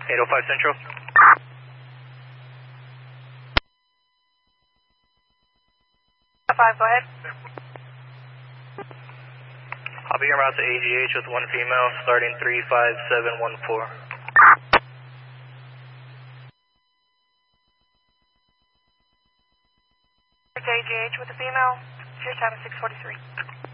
805 Central. Five, go ahead. I'll be en route to AGH with one female, starting 35714. AGH with a female. Your time is 6:43.